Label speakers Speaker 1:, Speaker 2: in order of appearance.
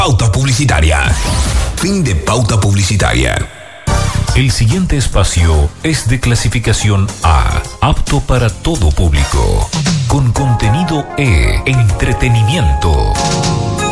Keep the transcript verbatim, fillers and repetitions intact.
Speaker 1: Pauta publicitaria. Fin de pauta publicitaria.
Speaker 2: El siguiente espacio es de clasificación A, apto para todo público, con contenido E, entretenimiento.